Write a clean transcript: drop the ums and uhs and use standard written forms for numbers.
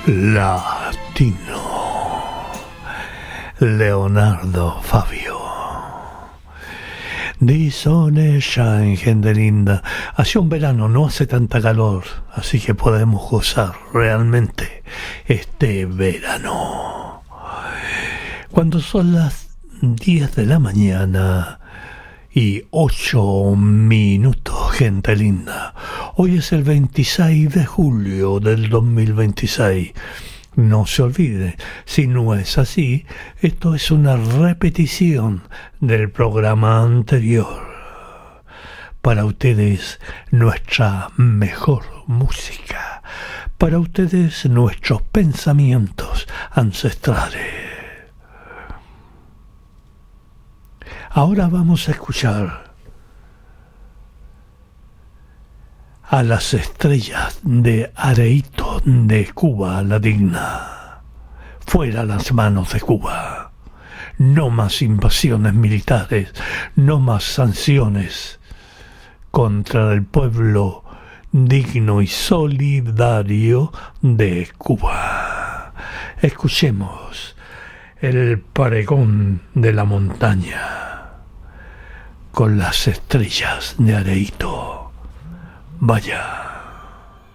Latino. Leonardo Fabio. The sun is shine, gente linda. Hace un verano, no hace tanta calor, así que podemos gozar realmente este verano. Cuando son las 10 de la mañana y 8 minutos, gente linda. Hoy es el 26 de julio del 2026. No se olvide, si no es así, esto es una repetición del programa anterior. Para ustedes, nuestra mejor música. Para ustedes, nuestros pensamientos ancestrales. Ahora vamos a escuchar a las estrellas de Areito de Cuba la Digna. Fuera las manos de Cuba. No más invasiones militares, no más sanciones contra el pueblo digno y solidario de Cuba. Escuchemos el pregón de la montaña con las estrellas de Areito. Vaya.